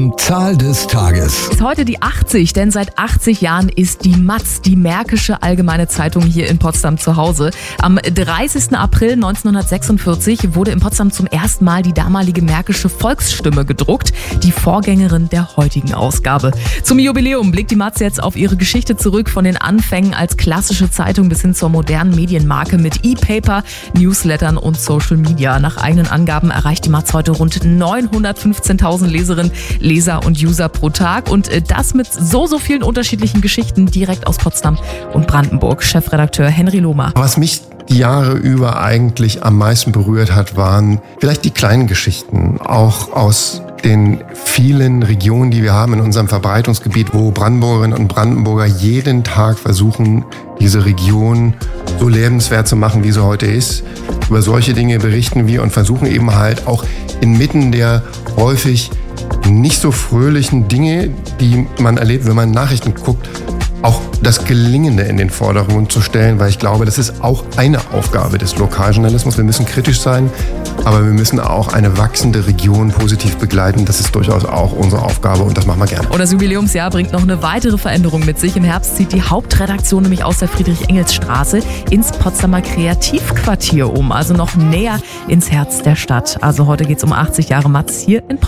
Potsdam Zahl des Tages. Ist heute die 80, denn seit 80 Jahren ist die Matz, die Märkische Allgemeine Zeitung, hier in Potsdam zu Hause. Am 30. April 1946 wurde in Potsdam zum ersten Mal die damalige Märkische Volksstimme gedruckt, die Vorgängerin der heutigen Ausgabe. Zum Jubiläum blickt die Matz jetzt auf ihre Geschichte zurück, von den Anfängen als klassische Zeitung bis hin zur modernen Medienmarke mit E-Paper, Newslettern und Social Media. Nach eigenen Angaben erreicht die Matz heute rund 915.000 Leserinnen, Leser und User pro Tag und das mit so vielen unterschiedlichen Geschichten direkt aus Potsdam und Brandenburg. Chefredakteur Henry Lohmer. Was mich die Jahre über eigentlich am meisten berührt hat, waren vielleicht die kleinen Geschichten, auch aus den vielen Regionen, die wir haben in unserem Verbreitungsgebiet, wo Brandenburgerinnen und Brandenburger jeden Tag versuchen, diese Region so lebenswert zu machen, wie sie heute ist. Über solche Dinge berichten wir und versuchen eben halt auch inmitten der häufig nicht so fröhlichen Dinge, die man erlebt, wenn man Nachrichten guckt, auch das Gelingende in den Vordergrund zu stellen, weil ich glaube, das ist auch eine Aufgabe des Lokaljournalismus. Wir müssen kritisch sein, aber wir müssen auch eine wachsende Region positiv begleiten. Das ist durchaus auch unsere Aufgabe und das machen wir gerne. Und das Jubiläumsjahr bringt noch eine weitere Veränderung mit sich. Im Herbst zieht die Hauptredaktion nämlich aus der Friedrich-Engels-Straße ins Potsdamer Kreativquartier um, also noch näher ins Herz der Stadt. Also heute geht es um 80 Jahre Matz hier in Potsdam.